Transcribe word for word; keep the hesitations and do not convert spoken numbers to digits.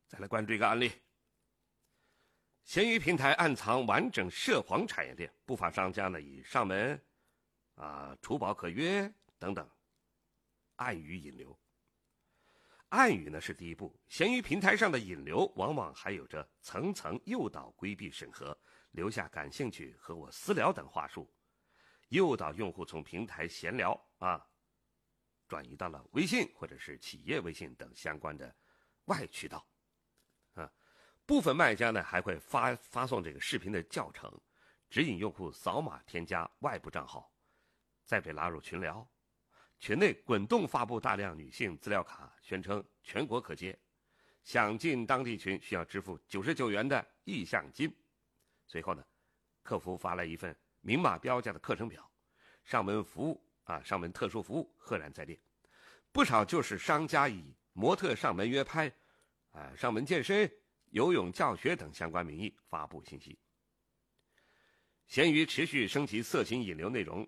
再来关注一个案例。闲鱼平台暗藏完整涉黄产业链，不法商家呢以上门、啊除保可约等等暗语引流。暗语呢是第一步，闲鱼平台上的引流往往还有着层层诱导、规避审核、留下感兴趣和我私聊等话术，诱导用户从平台闲聊啊转移到了微信或者是企业微信等相关的外渠道。啊，部分卖家呢还会发发送这个视频的教程，指引用户扫码添加外部账号，再被拉入群聊。群内滚动发布大量女性资料卡，宣称全国可接，想进当地群需要支付九十九元的意向金。随后呢，客服发来一份明码标价的课程表，上门服务啊，上门特殊服务赫然在列。不少就是商家以模特上门约拍、啊上门健身、游泳教学等相关名义发布信息。闲鱼持续升级色情引流内容，